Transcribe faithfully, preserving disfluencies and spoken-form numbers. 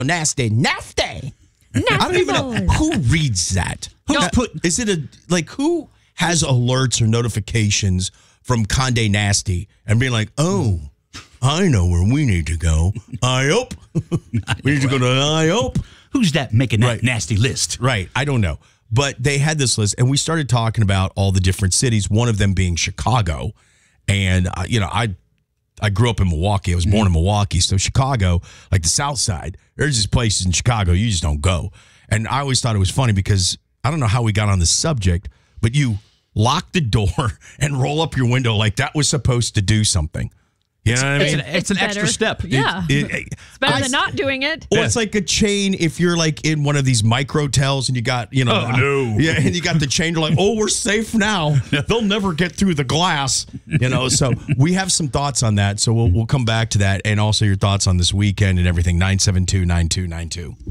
Nasty, nasty. Nasty I don't even know boys. who reads that. Who's No. put? Is it a like who has alerts or notifications from Condé Nasty and being like, oh, I know where we need to go. I hope we need to go to I hope. Who's that making that Right. nasty list? Right. I don't know. But they had this list, and we started talking about all the different cities, one of them being Chicago. And, uh, you know, I I grew up in Milwaukee. I was born in Milwaukee. So Chicago, like the South Side, there's just places in Chicago you just don't go. And I always thought it was funny because I don't know how we got on the subject, but you lock the door and roll up your window like that was supposed to do something. You know what I It's mean? an, it's an extra better. step. Yeah. It- it- It's better I- than not doing it. Well, it's like a chain if you're like in one of these microtels and you got, you know, Oh, no. yeah, and you got the chain, you're like, oh, we're safe now. They'll never get through the glass, you know. So we have some thoughts on that. So we'll we'll come back to that and also your thoughts on this weekend and everything. nine seven two, nine two nine two